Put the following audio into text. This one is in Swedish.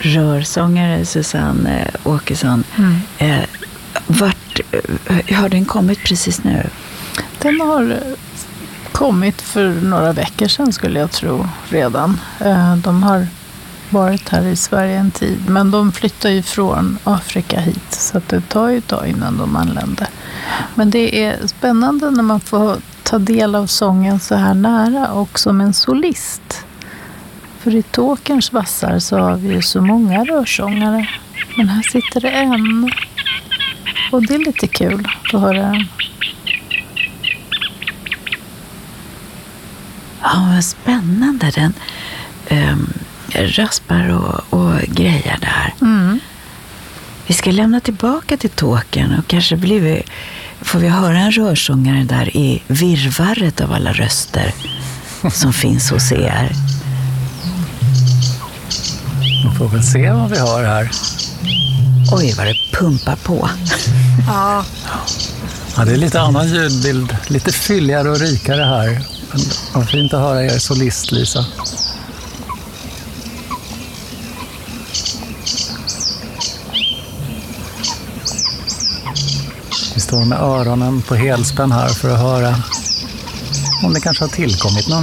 rörsångare Susanne Åkesson. Vart har den kommit precis nu? Den har kommit för några veckor sedan skulle jag tro redan. De har varit här i Sverige en tid, men de flyttar ju från Afrika hit så att det tar ju ett tag innan de anländer. Men det är spännande när man får ta del av sången så här nära och som en solist. För i Tåkerns vassar så har vi ju så många rörsångare, men här sitter det en. Och det är lite kul att höra den. Ja, vad spännande. Den raspar och grejer där. Vi ska lämna tillbaka till Tåkern och kanske får vi höra en rörsångare där i virrvarret av alla röster som finns hos er. Vi får väl se vad vi har här. Oj, vad det pumpar på. Ja. Ja, det är lite annan ljudbild. Lite fylligare och rikare här. Vad fint att höra er solist, Lisa. Vi står med öronen på helspänn här för att höra om det kanske har tillkommit någon